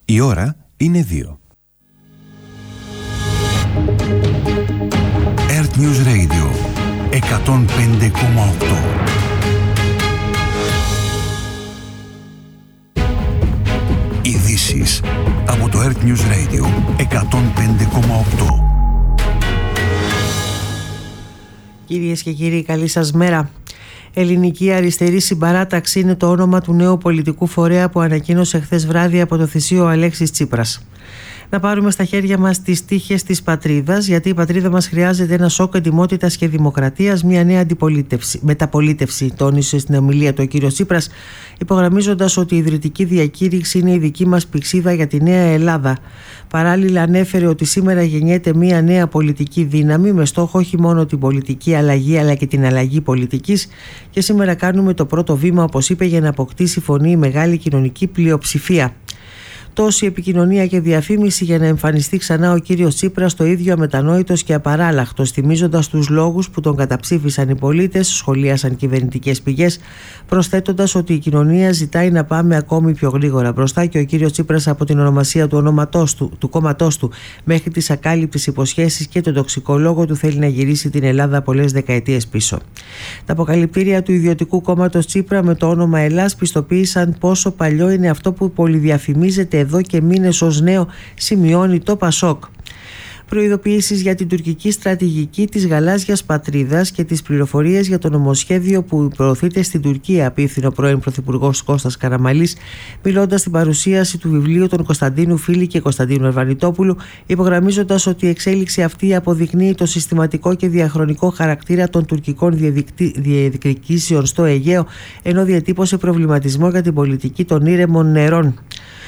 Η ώρα είναι 2. Earth News Radio 105,8. Ειδήσεις από το Earth News Radio 105,8. Κυρίες και κύριοι, καλή σας μέρα. Ελληνική Αριστερή Συμπαράταξη είναι το όνομα του νέου πολιτικού φορέα που ανακοίνωσε χθες βράδυ από το θυσίο ο Αλέξης Τσίπρας. Να πάρουμε στα χέρια μας τις τύχες της πατρίδας, γιατί η πατρίδα μας χρειάζεται ένα σοκ εντιμότητας και δημοκρατίας, μια νέα μεταπολίτευση, τόνισε στην ομιλία του ο κύριος Τσίπρας, υπογραμμίζοντας ότι η ιδρυτική διακήρυξη είναι η δική μας πηξίδα για τη νέα Ελλάδα. Παράλληλα, ανέφερε ότι σήμερα γεννιέται μια νέα πολιτική δύναμη με στόχο όχι μόνο την πολιτική αλλαγή αλλά και την αλλαγή πολιτικής, και σήμερα κάνουμε το πρώτο βήμα, όπως είπε, για να αποκτήσει φωνή η μεγάλη κοινωνική πλειοψηφία. Τόση επικοινωνία και διαφήμιση για να εμφανιστεί ξανά ο κύριος Τσίπρας, το ίδιο αμετανόητος και απαράλλαχτος, θυμίζοντας τους λόγους που τον καταψήφισαν οι πολίτες, σχολίασαν κυβερνητικές πηγές, προσθέτοντας ότι η κοινωνία ζητάει να πάμε ακόμη πιο γρήγορα μπροστά και ο κύριος Τσίπρας, από την ονομασία του κόμματός του μέχρι τις ακάλυπτες υποσχέσεις και τον τοξικολόγο του, θέλει να γυρίσει την Ελλάδα πολλές δεκαετίες πίσω. Τα αποκαλυπτήρια του ιδιωτικού κόμματος Τσίπρα με το όνομα Ελλάς πιστοποίησαν πόσο παλιό είναι αυτό που πολυδιαφημίζεται εδώ και μήνες ως νέο, σημειώνει το Πασόκ. Προειδοποιήσεις για την τουρκική στρατηγική της γαλάζιας πατρίδας και τις πληροφορίες για το νομοσχέδιο που προωθείται στην Τουρκία, απίφθινε ο πρώην Πρωθυπουργός Κώστας Καραμανλής, μιλώντας στην παρουσίαση του βιβλίου των Κωνσταντίνου Φίλη και Κωνσταντίνου Αρβανιτόπουλου, υπογραμμίζοντας ότι η εξέλιξη αυτή αποδεικνύει το συστηματικό και διαχρονικό χαρακτήρα των τουρκικών διεκδικήσεων στο Αιγαίο, ενώ διατύπωσε προβληματισμό για την πολιτική των ήρεμων νερών.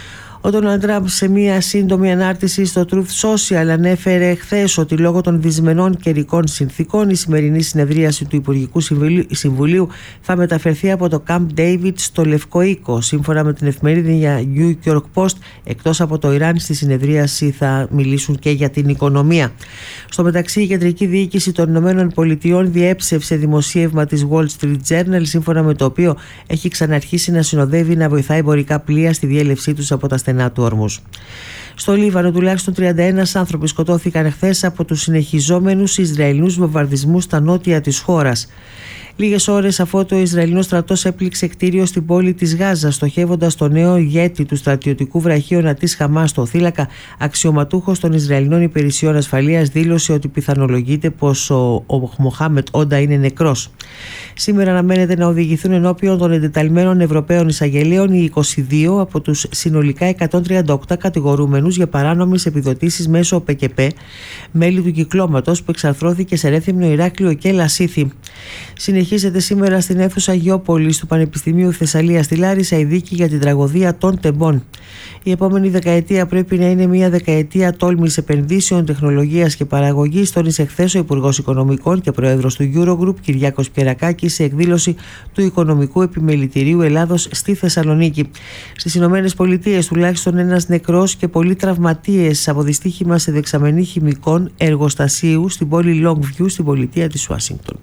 Ο Ντόναλντ Τραμπ, σε μία σύντομη ανάρτηση στο Truth Social, ανέφερε χθες ότι λόγω των δυσμενών καιρικών συνθήκων η σημερινή συνεδρίαση του Υπουργικού Συμβουλίου θα μεταφερθεί από το Camp David στο Λευκό Οίκο. Σύμφωνα με την εφημερίδα New York Post, εκτός από το Ιράν, στη συνεδρίαση θα μιλήσουν και για την οικονομία. Στο μεταξύ, η Κεντρική Διοίκηση των Ηνωμένων Πολιτειών διέψευσε δημοσίευμα της Wall Street Journal, σύμφωνα με το οποίο έχει ξαναρχίσει να συνοδεύει να βοηθάει εμπορικά πλοία στη διέλευσή τους από τα στενά του Ορμούς. Στο Λίβανο, τουλάχιστον 31 άνθρωποι σκοτώθηκαν χθες από τους συνεχιζόμενους Ισραηλινούς βομβαρδισμούς στα νότια της χώρας. Λίγες ώρες αφού το Ισραηλινό στρατός έπληξε κτίριο στην πόλη της Γάζα, στοχεύοντας το νέο ηγέτη του στρατιωτικού βραχίωνα της Χαμάς, το θύλακα, αξιωματούχος των Ισραηλινών Υπηρεσιών Ασφαλείας, δήλωσε ότι πιθανολογείται πως ο Μοχάμετ Όντα είναι νεκρός. Σήμερα αναμένεται να οδηγηθούν ενώπιον των εντεταλμένων Ευρωπαίων εισαγγελίων οι 22 από τους συνολικά 138 κατηγορούμενους για παράνομες επιδοτήσεις μέσω ΠΚΠ, μέλη του κυκλώματος που εξαρθρώθηκε σε Ρέθυμνο, Ηράκλειο και Λασίθι. Συνεχίζεται σήμερα στην αίθουσα Αγιώπολης του Πανεπιστημίου Θεσσαλίας στη Λάρισα η δίκη για την τραγωδία των τεμπών. Η επόμενη δεκαετία πρέπει να είναι μια δεκαετία τόλμης επενδύσεων, τεχνολογίας και παραγωγής, τόνισε χθες ο Υπουργός Οικονομικών και Πρόεδρος του Eurogroup, Κυριάκος Πιερακάκης, σε εκδήλωση του Οικονομικού Επιμελητηρίου Ελλάδος στη Θεσσαλονίκη. Στις Ηνωμένες Πολιτείες, τουλάχιστον ένας νεκρός και πολλοί τραυματίες από δυστύχημα σε δεξαμενή χημικών εργοστασίου στην πόλη Longview, στην πολιτεία της Ουάσιγκτον.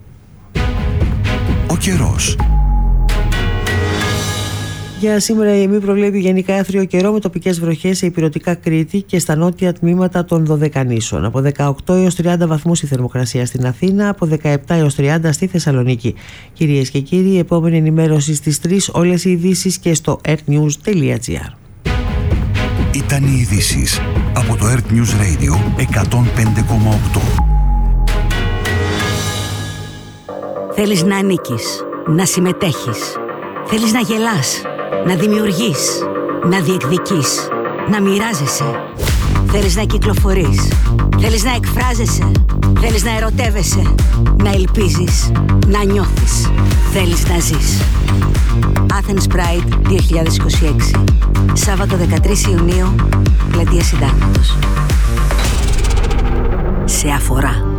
Ο καιρός. Για σήμερα η ΕΜΗ προβλέπει γενικά άθριο καιρό με τοπικές βροχές σε ηπειρωτικά Κρήτη και στα νότια τμήματα των Δωδεκανήσων. Από 18 έως 30 βαθμούς η θερμοκρασία στην Αθήνα, από 17 έως 30 στη Θεσσαλονίκη. Κυρίες και κύριοι, η επόμενη ενημέρωση στις 3, όλες οι ειδήσεις και στο earthnews.gr. Ήταν οι ειδήσεις από το Earth News Radio 105,8. Θέλεις να ανήκεις, να συμμετέχεις. Θέλεις να γελάς, να δημιουργείς, να διεκδικείς, να μοιράζεσαι. Θέλεις να κυκλοφορείς, θέλεις να εκφράζεσαι, θέλεις να ερωτεύεσαι, να ελπίζεις, να νιώθεις. Θέλεις να ζεις. Athens Pride 2026. Σάββατο 13 Ιουνίου, Πλατεία Συντάγματος. Σε αφορά.